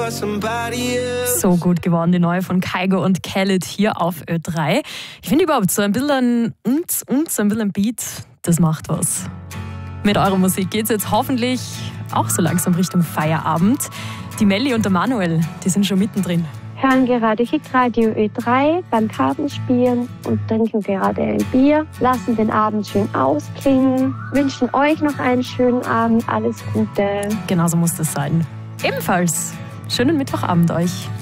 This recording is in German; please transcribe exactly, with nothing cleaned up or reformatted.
So gut geworden, die neue von Kygo und Khaled hier auf Ö drei. Ich finde überhaupt so ein bisschen und, und so ein bisschen Beat, das macht was. Mit eurer Musik geht es jetzt hoffentlich auch so langsam Richtung Feierabend. Die Melli und der Manuel, die sind schon mittendrin. Hören gerade Hitradio Ö drei beim Kartenspielen und trinken gerade ein Bier, lassen den Abend schön ausklingen, wünschen euch noch einen schönen Abend, alles Gute. Genauso muss das sein. Ebenfalls schönen Mittwochabend euch.